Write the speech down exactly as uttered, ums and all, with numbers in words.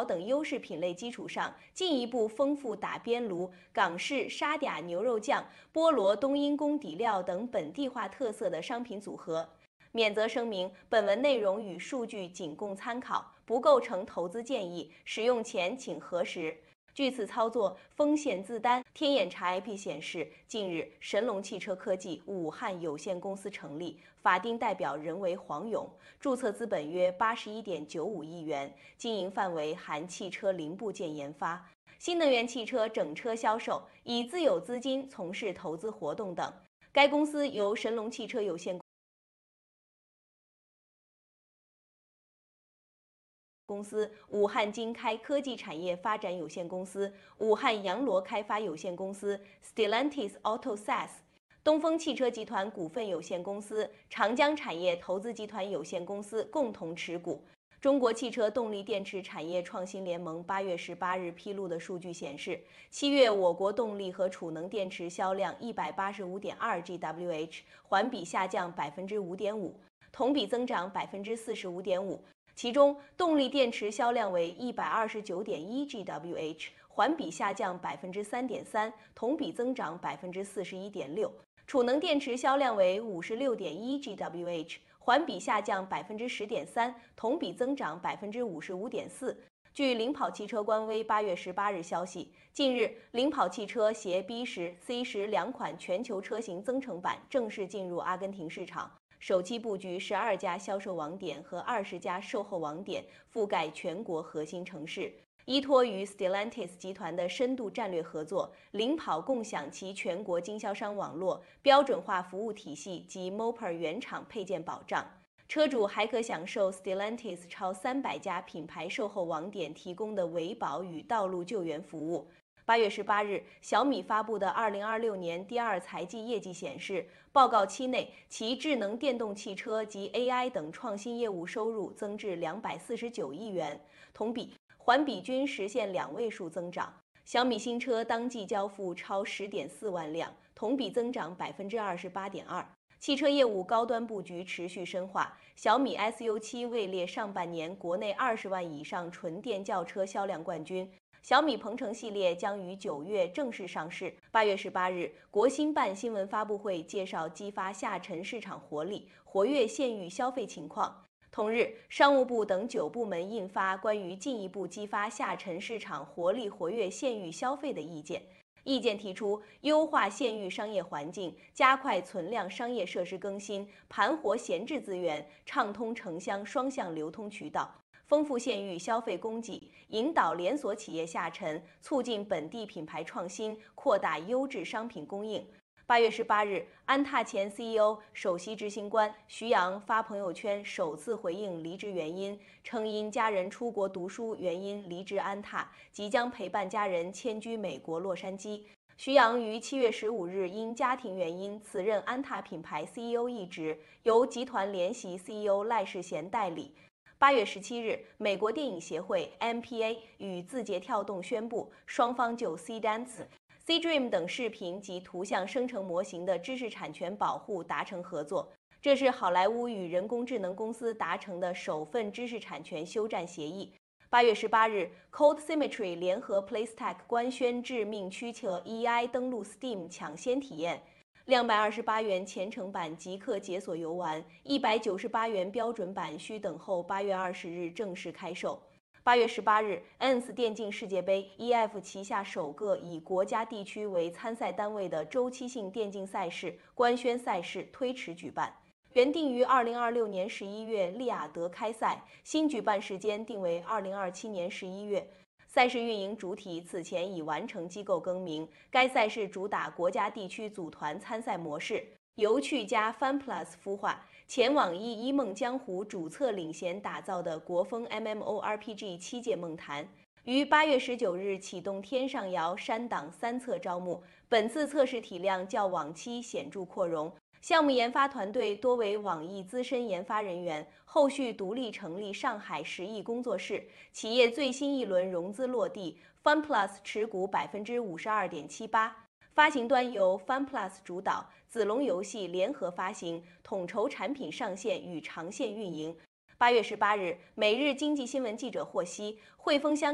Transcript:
等优势品类基础上，进一步丰富打边炉、港式沙嗲牛肉酱、菠萝冬阴功底料等本地化特色的商品组合。免责声明：本文内容与数据仅供参考，不构成投资建议，使用前请核实。据此操作风险自担。天眼查 I P 显示，近日神龙汽车科技武汉有限公司成立，法定代表人为黄勇，注册资本约八十一点九五亿元，经营范围含汽车零部件研发、新能源汽车整车销售，以自有资金从事投资活动等。该公司由神龙汽车有限公司。公司、武汉金开科技产业发展有限公司、武汉洋螺开发有限公司、Stellantis Auto S A S、东风汽车集团股份有限公司、长江产业投资集团有限公司共同持股。中国汽车动力电池产业创新联盟八月十八日披露的数据显示，七月我国动力和储能电池销量一百八十五点二 G W H， 环比下降百分之五点五，同比增长百分之四十五点五。其中，动力电池销量为一百二十九点一 G W H， 环比下降百分之三点三，同比增长百分之四十一点六。储能电池销量为五十六点一 G W H， 环比下降百分之十点三，同比增长百分之五十五点四。据领跑汽车官微八月十八日消息，近日，领跑汽车携 B 十、C 十两款全球车型增程版正式进入阿根廷市场。首期布局十二家销售网点和二十家售后网点，覆盖全国核心城市。依托于 Stellantis 集团的深度战略合作，领跑共享其全国经销商网络、标准化服务体系及 Mopar 原厂配件保障。车主还可享受 Stellantis 超三百家品牌售后网点提供的维保与道路救援服务。八月十八日，小米发布的二零二六年第二财季业绩显示，报告期内其智能电动汽车及 A I 等创新业务收入增至两百四十九亿元，同比、环比均实现两位数增长。小米新车当季交付超十点四万辆，同比增长百分之二十八点二。汽车业务高端布局持续深化，小米 S U 七位列上半年国内二十万以上纯电轿车销量冠军。小米鹏程系列将于九月正式上市。八月十八日，国新办新闻发布会介绍激发下沉市场活力、活跃县域消费情况。同日，商务部等九部门印发关于进一步激发下沉市场活力、活跃县域消费的意见。意见提出，优化县域商业环境，加快存量商业设施更新，盘活闲置资源，畅通城乡双向流通渠道。丰富县域消费供给，引导连锁企业下沉，促进本地品牌创新，扩大优质商品供应。八月十八日，安踏前 C E O、首席执行官徐阳发朋友圈首次回应离职原因，称因家人出国读书原因离职安踏，即将陪伴家人迁居美国洛杉矶。徐阳于七月十五日因家庭原因辞任安踏品牌 C E O 一职，由集团联席 C E O 赖世贤代理。八月十七日，美国电影协会 M P A 与字节跳动宣布，双方就 C Dance、C Dream 等视频及图像生成模型的知识产权保护达成合作。这是好莱坞与人工智能公司达成的首份知识产权休战协议。八月十八日 ，Code Symmetry 联合 PlayStack 官宣致命驱策 E I 登陆 Steam 抢先体验。两百二十八元前程版即刻解锁游玩，一百九十八元标准版需等候八月二十日正式开售。八月十八日 ，N S 电竞世界杯 E F 旗下首个以国家地区为参赛单位的周期性电竞赛事官宣赛事推迟举办，原定于二零二六年十一月利雅得开赛，新举办时间定为二零二七年十一月。赛事运营主体此前已完成机构更名，该赛事主打国家地区组团参赛模式，由趣加 FunPlus 孵化，前网易一梦江湖主策领衔打造的国风 M M O R P G 七界梦坛，于八月十九日启动天上摇山档三测招募，本次测试体量较往期显著扩容。项目研发团队多为网易资深研发人员，后续独立成立上海十亿工作室。企业最新一轮融资落地 ，FunPlus 持股百分之五十二点七八。发行端由 FunPlus 主导，子龙游戏联合发行，统筹产品上线与长线运营。八月十八日，每日经济新闻记者获悉，汇丰香。